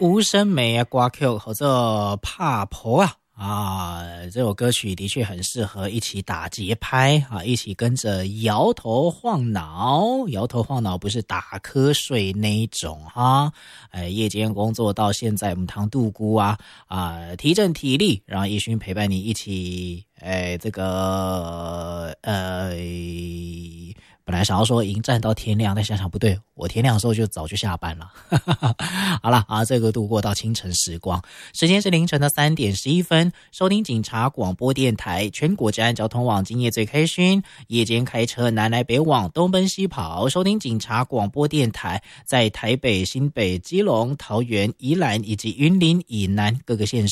无声梅啊，歌曲或者怕婆这首歌曲的确很适合一起打节拍一起跟着摇头晃脑。摇头晃脑不是打瞌睡那一种夜间工作到现在母汤度孤提振体力，然后一勋陪伴你一起本来想要说迎战到天亮，但想想不对，我天亮的时候就早就下班了。好了这个度过到清晨时光，时间是凌晨的3点11分，收听警察广播电台，全国治安交通网，今夜最开心，夜间开车南来北往，东奔西跑，收听警察广播电台，在台北、新北、基隆、桃园、宜兰以及云林以南各个县市